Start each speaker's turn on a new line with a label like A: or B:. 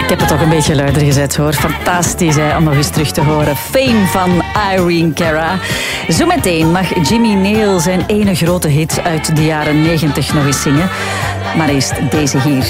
A: Ik heb het toch een beetje luider gezet, hoor. Fantastisch, hè, om nog eens terug te horen. Fame van Irene Cara. Zometeen mag Jimmy Neal zijn ene grote hit uit de jaren 90 nog eens zingen. Maar eerst deze hier.